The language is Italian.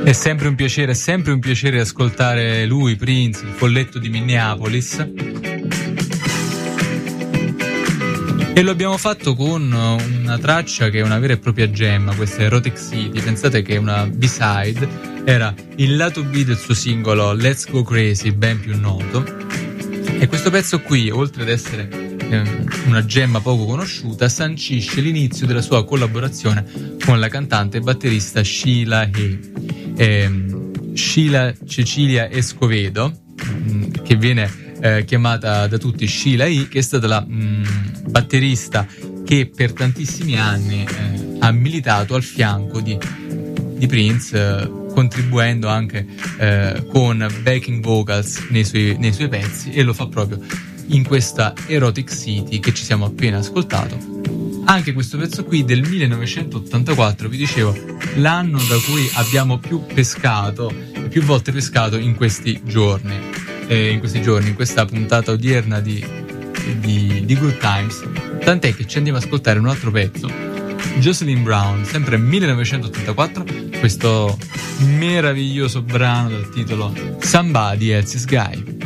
È sempre un piacere ascoltare lui, Prince, il folletto di Minneapolis. E lo abbiamo fatto con una traccia che è una vera e propria gemma, questa è Erotic City. Pensate che una B-side era il lato B del suo singolo Let's Go Crazy, ben più noto. E questo pezzo qui, oltre ad essere una gemma poco conosciuta, sancisce l'inizio della sua collaborazione con la cantante e batterista Sheila Cecilia Escovedo, che viene chiamata da tutti Sheila E, che è stata la batterista che per tantissimi anni ha militato al fianco di Prince, contribuendo anche con backing vocals nei suoi pezzi, e lo fa proprio in questa Erotic City che ci siamo appena ascoltato. Anche questo pezzo qui del 1984, vi dicevo, l'anno da cui abbiamo più volte pescato in questi giorni, in questa puntata odierna di Good Times, tant'è che ci andiamo ad ascoltare un altro pezzo, Jocelyn Brown, sempre 1984, questo meraviglioso brano dal titolo Somebody Else's Guy.